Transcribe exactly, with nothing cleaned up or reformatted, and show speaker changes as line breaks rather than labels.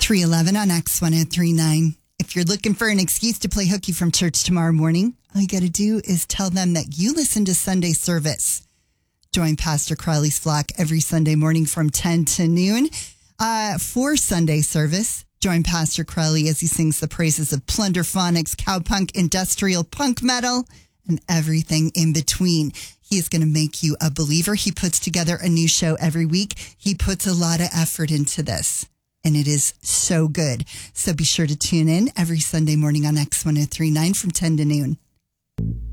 three eleven on X one oh three nine. If you're looking for an excuse to play hooky from church tomorrow morning, all you got to do is tell them that you listen to Sunday service. Join Pastor Crowley's flock every Sunday morning from ten to noon uh, for Sunday service. Join Pastor Crowley as he sings the praises of plunderphonics, cowpunk, industrial punk metal, and everything in between. He is going to make you a believer. He puts together a new show every week. He puts a lot of effort into this, and it is so good. So be sure to tune in every Sunday morning on X one oh three nine from ten to noon.